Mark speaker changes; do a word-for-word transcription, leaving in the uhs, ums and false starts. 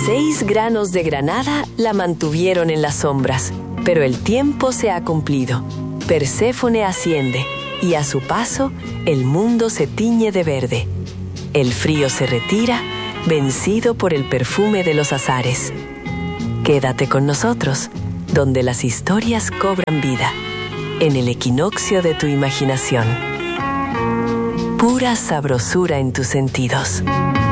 Speaker 1: seis granos de granada la mantuvieron en las sombras, pero el tiempo se ha cumplido. Perséfone asciende, y a su paso el mundo se tiñe de verde. El frío se retira, vencido por el perfume de los azares. Quédate con nosotros, donde las historias cobran vida, en el equinoccio de tu imaginación. Pura sabrosura en tus sentidos.